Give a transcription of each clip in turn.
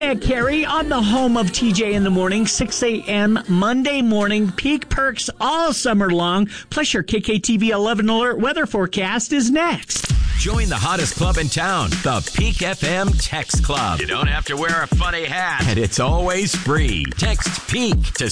Carrie, on the home of TJ in the morning, 6 a.m. Monday morning. Peak perks all summer long. Plus your KKTV 11 alert weather forecast is next. Join the hottest club in town, the Peak FM Text Club. You don't have to wear a funny hat, and it's always free. Text PEAK to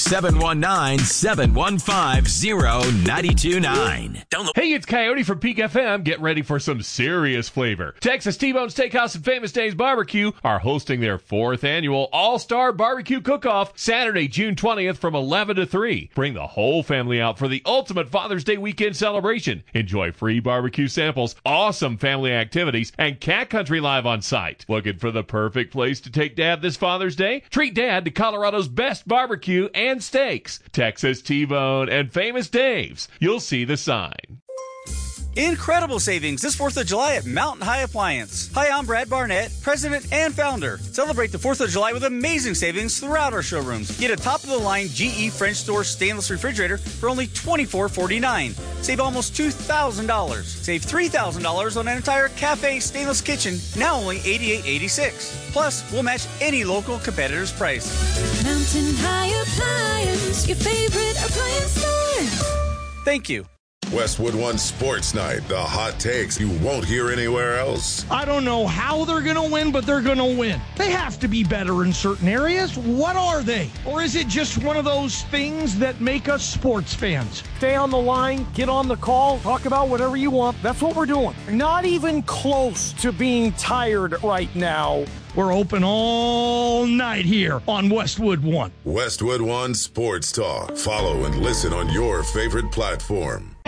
719-715-0929. Hey, it's Coyote from Peak FM. Get ready for some serious flavor. Texas T-Bone Steakhouse and Famous Dave's Barbecue are hosting their 4th annual All-Star Barbecue Cook-Off Saturday, June 20th from 11 to 3. Bring the whole family out for the ultimate Father's Day weekend celebration. Enjoy free barbecue samples, awesome family activities, and Cat Country Live on site. Looking for the perfect place to take Dad this Father's Day? Treat Dad to Colorado's best barbecue and steaks. Texas T-Bone and Famous Dave's. You'll see the sign. Incredible savings this 4th of July at Mountain High Appliance. Hi, I'm Brad Barnett, president and founder. Celebrate the 4th of July with amazing savings throughout our showrooms. Get a top-of-the-line GE French door stainless refrigerator for only $24.49. Save almost $2,000. Save $3,000 on an entire cafe stainless kitchen, now only $88.86. Plus, we'll match any local competitor's price. Mountain High Appliance, your favorite appliance store. Thank you. Westwood One Sports Night, the hot takes you won't hear anywhere else. I don't know how they're going to win, but they're going to win. They have to be better in certain areas. What are they? Or is it just one of those things that make us sports fans? Stay on the line, get on the call, talk about whatever you want. That's what we're doing. Not even close to being tired right now. We're open all night here on Westwood One. Westwood One Sports Talk. Follow and listen on your favorite platform.